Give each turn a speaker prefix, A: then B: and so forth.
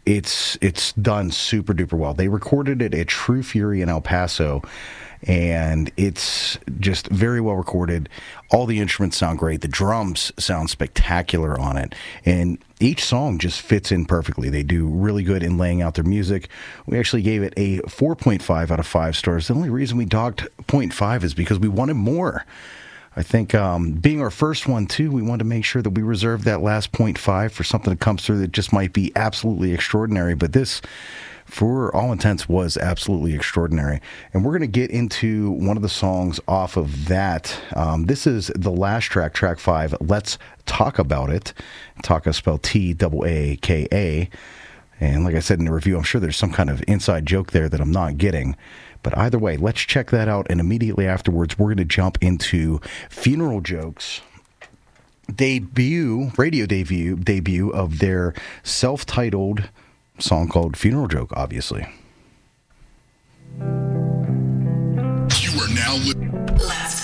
A: it's done super duper well. They recorded it at True Fury in El Paso, and it's just very well recorded. All the instruments sound great. The drums sound spectacular on it, and each song just fits in perfectly. They do really good in laying out their music. We actually gave it a 4.5 out of 5 stars. The only reason we docked 0.5 is because we wanted more. I think being our first one, too, we wanted to make sure that we reserved that last 0.5 for something that comes through that just might be absolutely extraordinary. But this, for all intents, was absolutely extraordinary. And we're going to get into one of the songs off of that. This is the last track, track 5, Let's Talk About It. Taka spelled T-A-A-K-A. And like I said in the review, I'm sure there's some kind of inside joke there that I'm not getting. But either way, let's check that out. And immediately afterwards, we're going to jump into Funeral Joke's radio debut of their self-titled song called Funeral Joke, obviously.
B: You are now